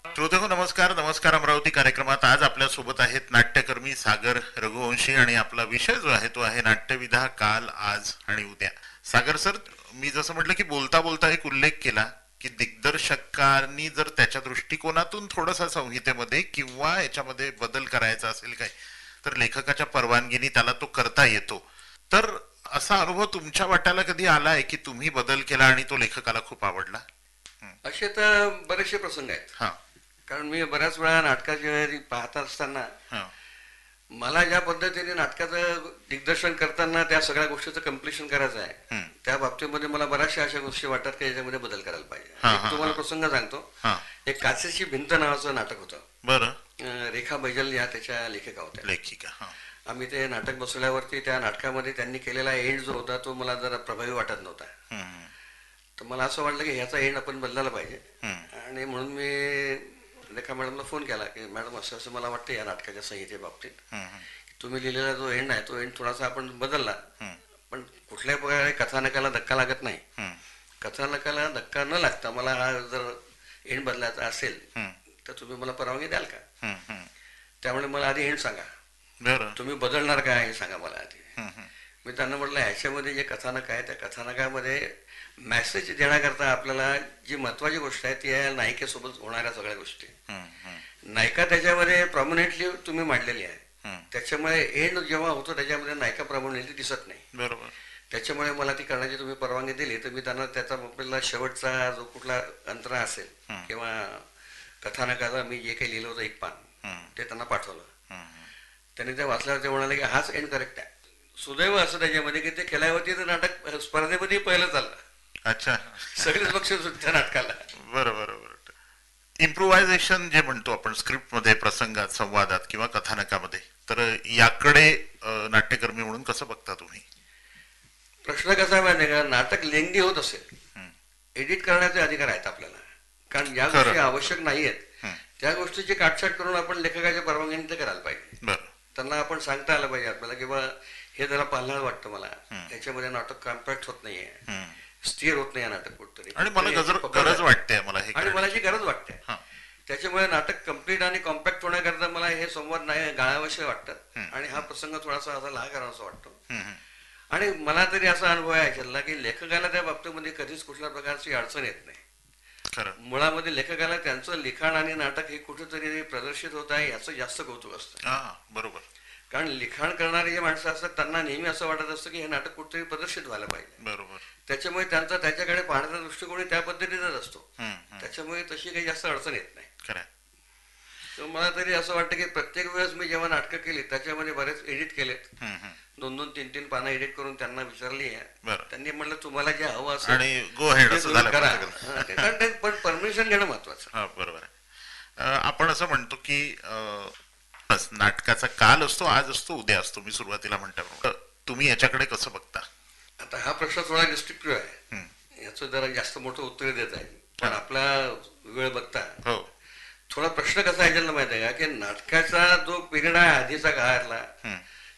श्रोतेहो नमस्कार. नमस्कार अमरावती कार्यक्रमात आज आपल्या सोबत आहेत नाट्यकर्मी सागर रघुवंशी आणि आपला विषय जो आहे तो आहे नाट्यविधा काल, आज आणि उद्या. सागर सर, मी जसं म्हटलं की बोलता बोलता एक उल्लेख केला की दिग्दर्शकांनी जर त्याच्या दृष्टिकोनातून थोडासा संहितेमध्ये किंवा याच्यामध्ये बदल करायचा असेल काय तर लेखकाच्या परवानगीने त्याला तो करता येतो. तर असा अनुभव तुमच्या वाट्याला कधी आलाय की तुम्ही बदल केला आणि तो लेखकाला खूप आवडला? असे तर बरेचसे प्रसंग आहेत. हा कारण मी बऱ्याच वेळा नाटकाची पाहत असताना हा मला ज्या पद्धतीने नाटकाचं दिग्दर्शन करताना त्या सगळ्या गोष्टीचं कम्प्लिशन करायचं आहे, हम्म. त्या बाबतीमध्ये मला बऱ्याचशा अशा गोष्टी वाटतात की याच्यामध्ये बदल करायला पाहिजे. हा, एक हा, तुम्हाला हा. प्रसंग सांगतो. हा एक काचेची भिंत नावाचं नाटक होतं. बरं. रेखा बैजल या त्याच्या लेखिका होत्या. लेखिका. हा आम्ही ते नाटक बसवल्यावरती त्या नाटकामध्ये त्यांनी केलेला एंड जो होता तो मला जरा प्रभावी वाटत नव्हता. हम्म. तर मला असं वाटलं की ह्याचा एंड आपण बदलायला पाहिजे. हम्म. आणि म्हणून मी रेखा मॅडमला फोन केला की मॅडम असं असं मला वाटतं या नाटकाच्या संहितेबाबतीत हम्म. तुम्ही लिहिलेला जो एंड आहे तो एंड थोडासा आपण बदलला, हम्म. पण कुठल्याही प्रकारे कथानकाला धक्का लागत नाही. हम्म. कथानकाला धक्का न लागता मला हा जर एंड बदलायचा असेल हम्म. तर तुम्ही मला परवानगी द्याल का? हम्म. हम्म. त्यामुळे मला आधी एंड सांगा, बरं. तुम्ही बदलणार काय हे सांगा मला आधी. हम्म. मी त्यांना म्हटलं ह्याच्यामध्ये जे कथानक आहे त्या कथानकामध्ये मॅसेज देण्याकरता आपल्याला जी महत्वाची गोष्ट आहे ती आहे नायिकेसोबत होणाऱ्या सगळ्या गोष्टी. हम्म. हम्म. नायिका त्याच्यामध्ये प्रॉमिनेंटली तुम्ही मांडलेली आहे, हम्म. त्याच्यामुळे एंड जेव्हा होतो त्याच्यामध्ये नायिका प्रॉमिनेंटली दिसत नाही. बरोबर. त्याच्यामुळे मला ती करण्याची तुम्ही परवानगी दिली तर मी त्यांना त्याचा आपल्याला शेवटचा जो कुठला अंतरा असेल हम्म. किंवा कथानकाला मी जे काही लिहिलं होतं एक पान हम्म. ते त्यांना पाठवलं. हम्म. त्यांनी ते वाचल्यावर ते म्हणाले की हाच एंड करेक्ट आहे. सुदैव असं त्याच्यामध्ये की ते केल्यावरती तर नाटक स्पर्धेमध्ये पहिलं चाललं. अच्छा. सगळेच बक्षीस होते त्या नाटकाला. बरं बरं बरं. इम्प्रोव्हायझेशन जे म्हणतो आपण स्क्रिप्टमध्ये, प्रसंगात, संवादात किंवा कथानकामध्ये, तर याकडे नाट्यकर्मी म्हणून कसं बघता तुम्ही? प्रश्न कसा आहे माहिती आहे का, नाटक लेंदी होत असेल हम्म. एडिट करण्याचे अधिकार आहेत आपल्याला. कारण ज्या खरं. गोष्टी आवश्यक नाही आहेत हम्म. त्या गोष्टीची काटछाट करून आपण लेखकाच्या परवानगीने ते करायला पाहिजे. बरं. त्यांना आपण सांगता आलं पाहिजे आपल्याला की बा हे जरा पालनार वाटतं मला, हम्म. त्याच्यामध्ये नाटक कॉम्पॅक्ट होत नाहीये, हम्म. स्थिर होत नाही नाटक कुठतरी, आणि मला याची पकड गरज आहे. वाटते मला हे आणि मला करण्याची. जी गरज वाटते हा. त्याच्यामुळे नाटक कम्प्लीट आणि कॉम्पॅक्ट होण्याकरता मला हे संवाद नाही गाळावश्य वाटतं. हम्म. आणि हा प्रसंग थोडासा असा लहान करावासा वाटतो. हम्म. हम्म. आणि मला तरी असा अनुभव आहे याच्यातला की लेखकाला त्या बाबतीमध्ये कधीच कुठल्या प्रकारची अडचण येत नाही. खरं. मुळामध्ये लेखकाला त्यांचं लिखाण आणि नाटक हे कुठेतरी प्रदर्शित होत आहे याचं जास्त कौतुक असतं. हा बरोबर. कारण लिखाण करणारे जे माणसं असतात त्यांना नेहमी असं वाटत असतं की हे नाटक कुठेतरी प्रदर्शित व्हायला पाहिजे. बरोबर. त्याच्यामुळे त्यांचा त्याच्याकडे पाहण्याचा दृष्टिकोन त्या पद्धतीचाच असतो. हम्म. हम्म. त्याच्यामुळे तशी काही जास्त अडचण येत नाही. खरं. तर मला तरी असं वाटतं की प्रत्येक वेळेस मी जेव्हा नाटकं केली त्याच्यामध्ये बरेच एडिट केलेत. हम्म. हम्म. 2-2, 3-3 पानं एडिट करून त्यांना विचारली आहे. बरं. त्यांनी म्हटलं तुम्हाला जे हवं असेल आणि गो हेड ते असं तुम्ही झालं करा. पाहिजे. हा, ते कारण ते पण परमिशन घेणं महत्वाचं. हा बरोबर आहे. आपण असं म्हणतो की नाटकाचा काल असतो, आज असतो, उद्या असतो. मी सुरुवातीला म्हणतो, तुम्ही याच्याकडे कसं बघता? आता हा प्रश्न थोडा डिस्ट्रिक्टिव्ह आहे. हम्म. याचं जरा जास्त मोठं उत्तर देत आहे पण हा. आपला वेळ बघता हो. थोडा प्रश्न कसा आहे ज्यांना माहिती आहे का की नाटकाचा जो पिरियड आहे आधीचा काळातला हम्म.